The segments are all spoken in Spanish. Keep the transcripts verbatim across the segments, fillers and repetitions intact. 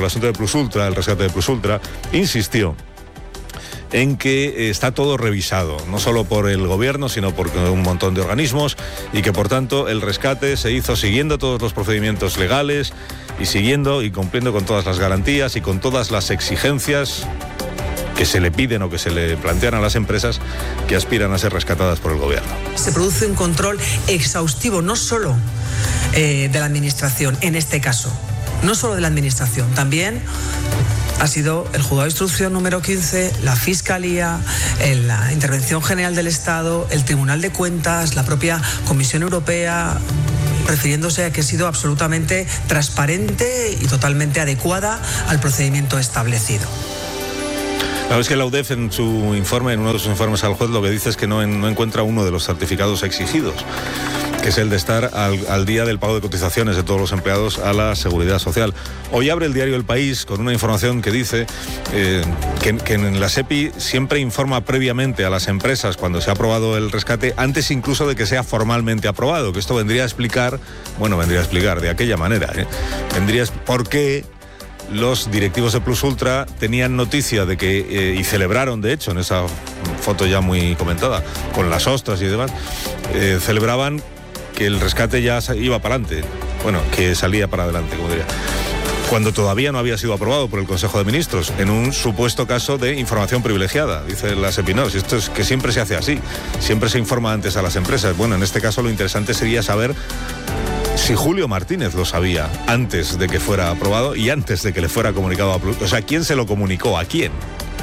el asunto de Plus Ultra, el rescate de Plus Ultra, insistió en que está todo revisado, no solo por el gobierno, sino por un montón de organismos, y que por tanto el rescate se hizo siguiendo todos los procedimientos legales y siguiendo y cumpliendo con todas las garantías y con todas las exigencias que se le piden o que se le plantean a las empresas que aspiran a ser rescatadas por el gobierno. Se produce un control exhaustivo, no solo eh, de la administración, en este caso, no solo de la administración, también ha sido el Juzgado de Instrucción número quince, la Fiscalía, la Intervención General del Estado, el Tribunal de Cuentas, la propia Comisión Europea, refiriéndose a que ha sido absolutamente transparente y totalmente adecuada al procedimiento establecido. La verdad es que la U D E F en su informe, en uno de sus informes al juez, lo que dice es que no, en, no encuentra uno de los certificados exigidos, que es el de estar al, al día del pago de cotizaciones de todos los empleados a la Seguridad Social. Hoy abre el diario El País con una información que dice eh, que, que en la SEPI siempre informa previamente a las empresas cuando se ha aprobado el rescate, antes incluso de que sea formalmente aprobado, que esto vendría a explicar, bueno, vendría a explicar de aquella manera, ¿eh? vendría a, por qué los directivos de Plus Ultra tenían noticia de que, eh, y celebraron, de hecho, en esa foto ya muy comentada, con las ostras y demás, eh, celebraban que el rescate ya iba para adelante, bueno, que salía para adelante, como diría, cuando todavía no había sido aprobado por el Consejo de Ministros, en un supuesto caso de información privilegiada, dice la SEPI. No, si esto es que siempre se hace así, siempre se informa antes a las empresas. Bueno, en este caso lo interesante sería saber si Julio Martínez lo sabía antes de que fuera aprobado y antes de que le fuera comunicado a Plus. O sea, ¿quién se lo comunicó? ¿A quién?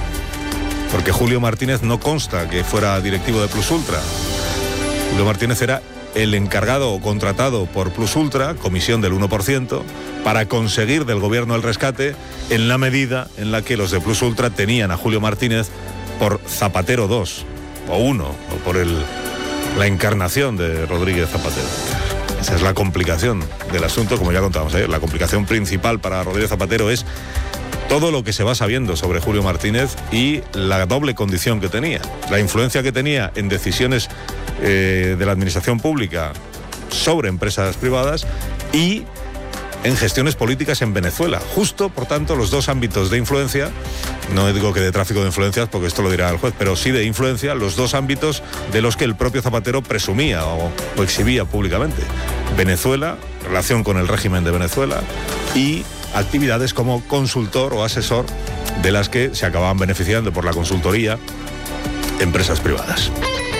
Porque Julio Martínez no consta que fuera directivo de Plus Ultra. Julio Martínez era el encargado o contratado por Plus Ultra, comisión del uno por ciento, para conseguir del gobierno el rescate en la medida en la que los de Plus Ultra tenían a Julio Martínez por Zapatero dos o uno, o por el, la encarnación de Rodríguez Zapatero. Esa es la complicación del asunto, como ya contábamos ayer. La complicación principal para Rodríguez Zapatero es todo lo que se va sabiendo sobre Julio Martínez y la doble condición que tenía. La influencia que tenía en decisiones eh, de la administración pública sobre empresas privadas y en gestiones políticas en Venezuela. Justo, por tanto, los dos ámbitos de influencia, no digo que de tráfico de influencias, porque esto lo dirá el juez, pero sí de influencia, los dos ámbitos de los que el propio Zapatero presumía o, o exhibía públicamente. Venezuela, relación con el régimen de Venezuela, y actividades como consultor o asesor de las que se acababan beneficiando por la consultoría empresas privadas.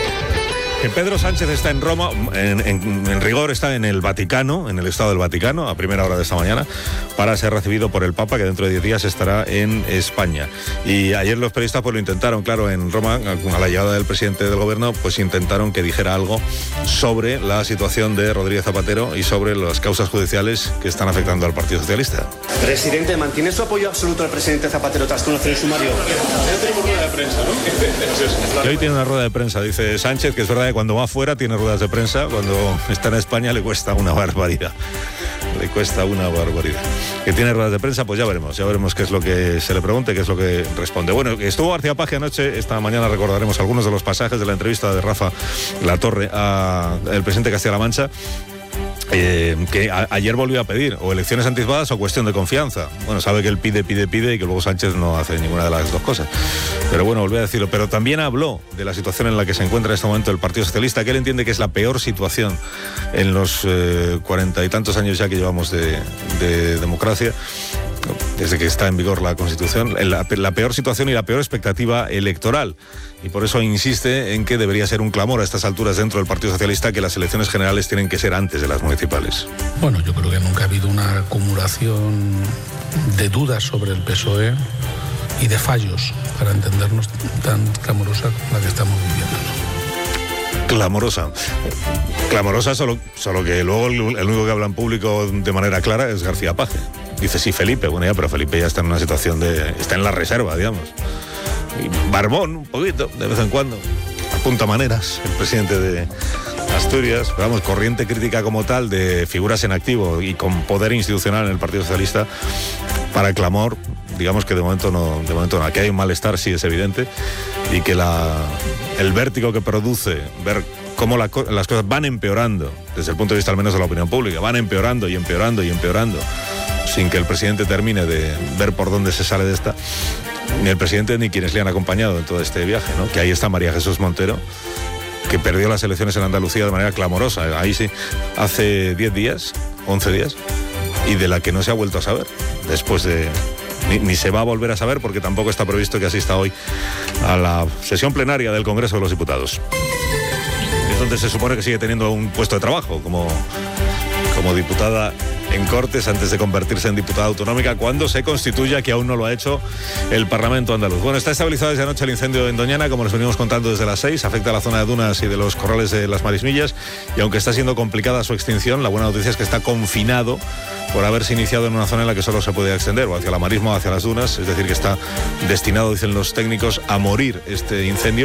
Que Pedro Sánchez está en Roma, en, en, en rigor está en el Vaticano, en el Estado del Vaticano, a primera hora de esta mañana, para ser recibido por el Papa, que dentro de diez días estará en España. Y ayer los periodistas pues lo intentaron, claro, en Roma, a la llegada del presidente del gobierno, pues intentaron que dijera algo sobre la situación de Rodríguez Zapatero y sobre las causas judiciales que están afectando al Partido Socialista. Presidente, ¿mantiene su apoyo absoluto al presidente Zapatero tras conocer el sumario? Hoy tenemos rueda de prensa, ¿no? Y hoy tiene una rueda de prensa, dice Sánchez, que es verdad que cuando va afuera tiene ruedas de prensa, cuando está en España le cuesta una barbaridad. Le cuesta una barbaridad. Que tiene ruedas de prensa, pues ya veremos, ya veremos qué es lo que se le pregunte, qué es lo que responde. Bueno, estuvo García Paje anoche, esta mañana recordaremos algunos de los pasajes de la entrevista de Rafa Latorre al presidente de Castilla-La Mancha. Eh, que a, ayer volvió a pedir o elecciones anticipadas o cuestión de confianza. Bueno, sabe que él pide, pide, pide y que luego Sánchez no hace ninguna de las dos cosas. Pero bueno, volvió a decirlo. Pero también habló de la situación en la que se encuentra en este momento el Partido Socialista, que él entiende que es la peor situación en los cuarenta eh, y tantos años ya que llevamos de, de democracia, desde que está en vigor la Constitución, la, la peor situación y la peor expectativa electoral. Y por eso insiste en que debería ser un clamor a estas alturas dentro del Partido Socialista que las elecciones generales tienen que ser antes de las municipales. Bueno, yo creo que nunca ha habido una acumulación de dudas sobre el P S O E y de fallos, para entendernos, tan clamorosa como la que estamos viviendo. Clamorosa. Clamorosa, solo, solo que luego el, el único que habla en público de manera clara es García Paje. Dice sí, Felipe, bueno ya, pero Felipe ya está en una situación de... está en la reserva, digamos. Y Barbón, un poquito, de vez en cuando. Apunta maneras, el presidente de Asturias. Pero vamos, corriente crítica como tal de figuras en activo y con poder institucional en el Partido Socialista para clamor, digamos que de momento no, de momento no. Aquí hay un malestar, sí, es evidente, y que la, el vértigo que produce ver cómo la, las cosas van empeorando, desde el punto de vista al menos de la opinión pública, van empeorando y empeorando y empeorando sin que el presidente termine de ver por dónde se sale de esta, ni el presidente ni quienes le han acompañado en todo este viaje, ¿no? Que ahí está María Jesús Montero, que perdió las elecciones en Andalucía de manera clamorosa, ahí sí, hace diez días, once días, y de la que no se ha vuelto a saber, después de... Ni, ni se va a volver a saber porque tampoco está previsto que asista hoy a la sesión plenaria del Congreso de los Diputados. Es donde se supone que sigue teniendo un puesto de trabajo como, como diputada en Cortes antes de convertirse en diputada autonómica cuando se constituya, que aún no lo ha hecho el Parlamento andaluz. Bueno, está estabilizado desde anoche el incendio en Doñana, como les venimos contando desde las seis, afecta a la zona de dunas y de los corrales de las Marismillas, y aunque está siendo complicada su extinción, la buena noticia es que está confinado por haberse iniciado en una zona en la que solo se puede extender, o hacia la marisma o hacia las dunas, es decir, que está destinado, dicen los técnicos, a morir este incendio.